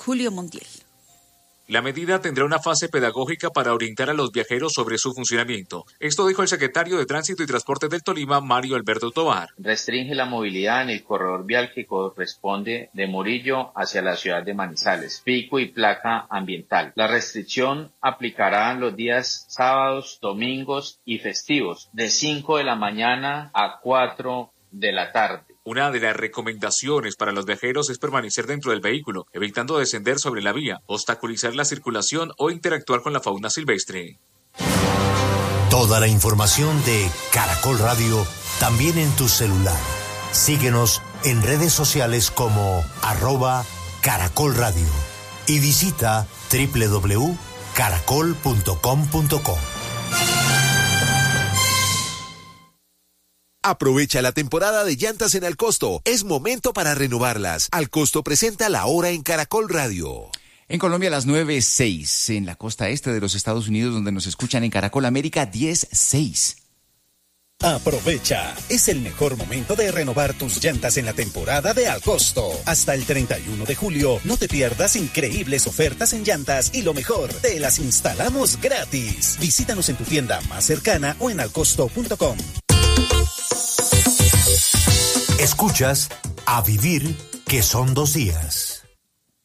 Julio Montiel. La medida tendrá una fase pedagógica para orientar a los viajeros sobre su funcionamiento. Esto dijo el secretario de Tránsito y Transportes del Tolima, Mario Alberto Tovar. Restringe la movilidad en el corredor vial que corresponde de Murillo hacia la ciudad de Manizales, pico y placa ambiental. La restricción aplicará los días sábados, domingos y festivos, de 5 de la mañana a 4 de la tarde. Una de las recomendaciones para los viajeros es permanecer dentro del vehículo, evitando descender sobre la vía, obstaculizar la circulación o interactuar con la fauna silvestre. Toda la información de Caracol Radio también en tu celular. Síguenos en redes sociales como @Caracol Radio y visita www.caracol.com.co. Aprovecha la temporada de llantas en Alcosto. Es momento para renovarlas. Alcosto presenta La Hora en Caracol Radio. En Colombia, las 9:06. En la costa este de los Estados Unidos, donde nos escuchan en Caracol América, 10:06. Aprovecha, es el mejor momento de renovar tus llantas en la temporada de Alcosto. Hasta el 31 de julio, no te pierdas increíbles ofertas en llantas y lo mejor, te las instalamos gratis. Visítanos en tu tienda más cercana o en alcosto.com. Escuchas A Vivir, que son 2 días.